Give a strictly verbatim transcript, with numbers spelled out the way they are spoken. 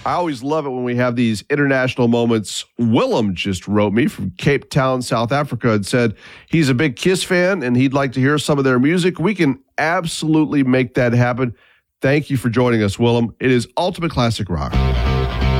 I always love it when we have these international moments. Willem just wrote me from Cape Town, South Africa, and said he's a big Kiss fan and he'd like to hear some of their music. We can absolutely make that happen. Thank you for joining us, Willem. It is Ultimate Classic Rock.